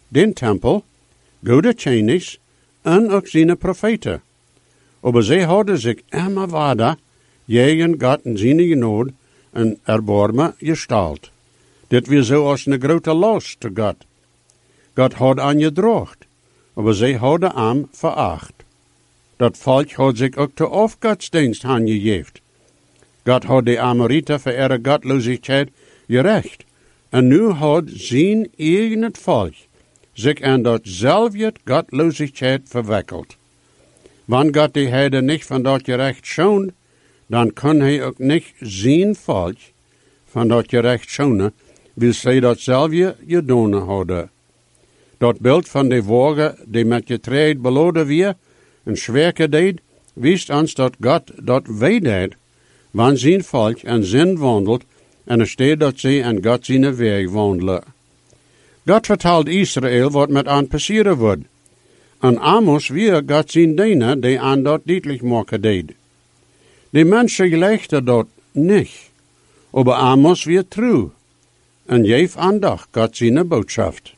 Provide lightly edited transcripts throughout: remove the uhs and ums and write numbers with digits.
den tempel, Goede tjenis en ook zijn profeten. Aber zij hadden zich immer weiter gegen God en zijn genade en erbarmen gestalt. Dit was zo als een grote last te God. God had aan gedraagd, aber zij hadden hem veracht. Dat volk had zich ook te afgodsdienst aangegeven. God had de Amoriten voor ihre godloosheid gerecht. En nu had zijn eigen volk zich aan datzelfde godloosheid verwikkeld. Wanneer God die Heiden niet van dat gerecht schoont, dan kan hij ook niet zijn volk van dat gerecht schonen, wil zij datzelfde gedaan hadden. Dat beeld van de wagen die met getreed beladen weer en zwerke deed, wist ons dat God dat wij deed, wanneer zijn volk en zin wandelt, en er staat dat zij en God zijn weg wandelen. God vertelt Israël wat met aan passeren wordt. En Amos weer God zijn diener die aan dat duidelijk maken deed. De mensen gelegden dat niet, aber Amos weer trouw, en geef aandacht God zijn boodschap.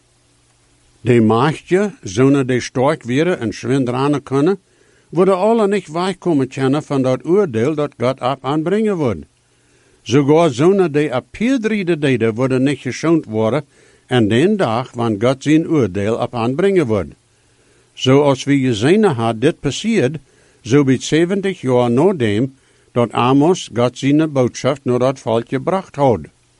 De machtje, zonen die sterk werden en schwindranen kunnen, worden alle niet wegkomen kennen van dat oordeel dat God op aanbrengen wordt. Sogar zonen die op piedrieden deden, worden niet geschoond worden, en den dag, wanneer God zijn oordeel op aanbrengen wordt. Zoals we gezien had dit passiert, zo bij 70 jaar nadem, dat Amos God zijn boodschap naar dat volk gebracht had.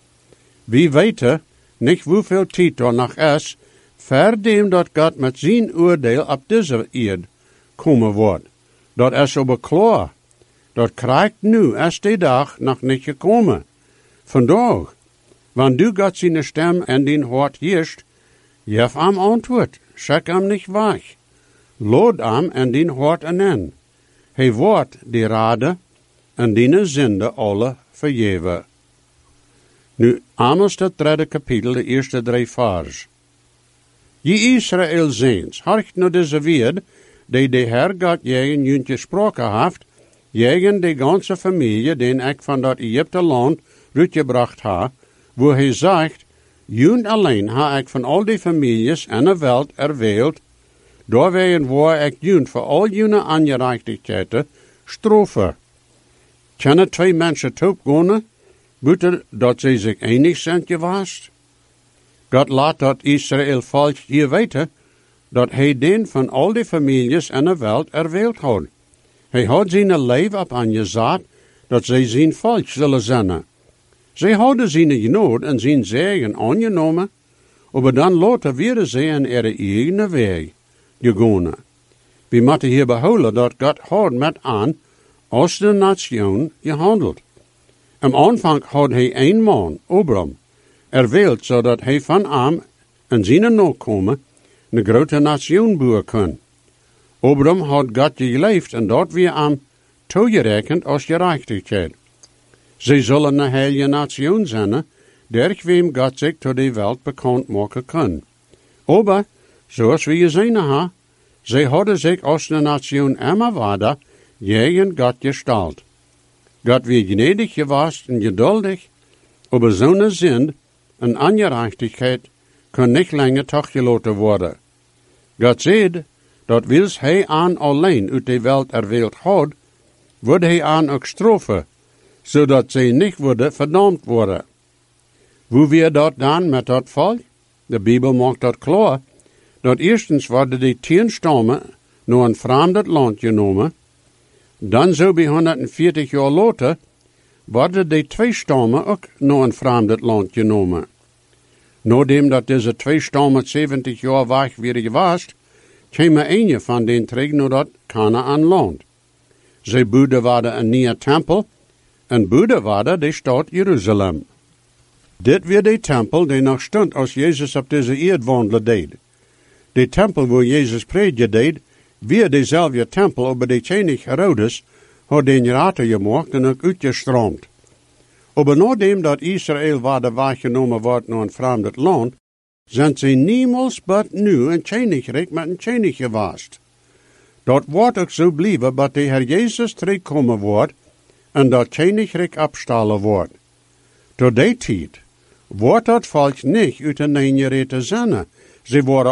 We weten niet hoeveel tijd er nog is, verdem dat God met zijn oordeel op deze eerd komen wordt. Dat is aber klaar. Dat krijgt nu is de dag nog niet gekomen. Vandaag, wanneer du God zijn stem en din hart heerst, geef hem antwoord, schik hem niet weg. Lood hem en din hart aan. Hij wordt die rade en die zinde alle vergeven. Nu, Amos het 3e kapitel, de eerste 3 vers. Je Israël zijns, harkt naar deze weerd, die de Heer God jegen junt gesproken heeft, jegen de ganze familie, den ik van dat Egypte land uitgebracht ha, wo hij zegt, junt alleen ha ik van al die families en de wereld erwählt, doorwegen waar ik junt voor al june aangerechtigheden strofe. Kunnen 2 mensen toepgonen, buiten dat ze zich enig zijn geweest? God laat dat Israël volk hier weten, dat hij den van al die families en de wereld erwählt had. Hij had zijn leven op aangezet, dat zij zijn volk zullen zijn. Zij hadden zijn genade en zijn zegen aangenomen, maar dan later werden zij in ihre eigen weg gegaan. We moeten hier behouden dat God had met aan als de nation gehandeld. Am aanvang had hij 1 man, Abram, erwählt, zodat hij van hem en zijn nakomen een grote nation bouwen kon. Abram had God geleefd en dat weer hem toegerekend als gerechtigheid. Zij zullen een heilige nation zijn, door wem God zich tot de wereld bekend maken kan. Aber, zoals we gezien hebben, zij hadden zich als een nation immer weiter gegen God gesteld. God weer gnädig geweest en geduldig, aber zo'n zin en ongerechtigheid kan niet langer toegelaten worden. God zegt, dat wils hij aan alleen uit de wereld erwählt had, wordt hij aan ook straffen, zodat zij niet worden verdampt worden. Hoe weer dat dan met dat volk? De Bijbel maakt dat klaar, dat eerstens worden die 10 stammen naar een vreemd land genomen, dan zo bij 140 jaar later worden die 2 stammen ook naar een vreemd land genomen. Nadat dat deze 2 stammen 70 jaar weg weer geweest, kwam een van den terug naar dat Kanaan land. Zij bouwden waren een nieuwe tempel en bouwden waren de stad Jeruzalem. Dit weer de tempel die nog stond als Jezus op deze eerd wandelen deed. De tempel waar Jezus predikte deed, weer dezelfde tempel, maar de koning Herodes had den raten gemaakt en ook uitgestroomd. Maar nadat dat Israël waren weggenomen wordt naar een vreemd land, zijn ze niemals but nu een koninkrijk met een koning geweest. Dat wordt ook zo blijven, dat de Heer Jezus terugkomen wordt en dat koninkrijk opstalen wordt. Tot die tijd wordt dat volk niet uit de nederige zijn. Ze worden